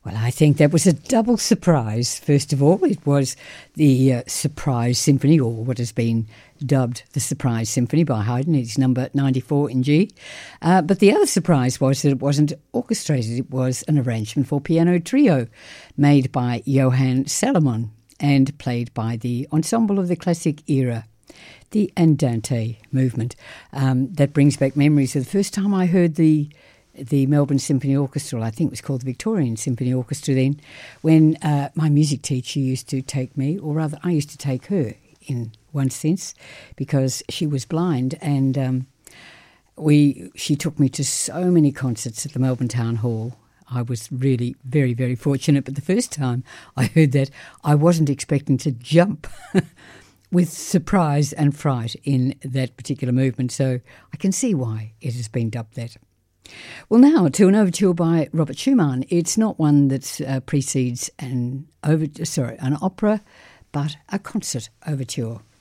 Well, I think that was a double surprise. First of all, it was the Surprise Symphony, or what has been dubbed the Surprise Symphony by Haydn. It's number 94 in G. But the other surprise was that it wasn't orchestrated. It was an arrangement for piano trio made by Johann Salomon and played by the Ensemble of the Classic Era, the Andante movement. That brings back memories of the first time I heard the Melbourne Symphony Orchestra. I think it was called the Victorian Symphony Orchestra then, when my music teacher used to take me, or rather I used to take her in one sense, because she was blind, and she took me to so many concerts at the Melbourne Town Hall. I was really very, very fortunate, but the first time I heard that, I wasn't expecting to jump with surprise and fright in that particular movement, so I can see why it has been dubbed that. Well, now to an overture by Robert Schumann. It's not one that precedes an opera, but a concert overture.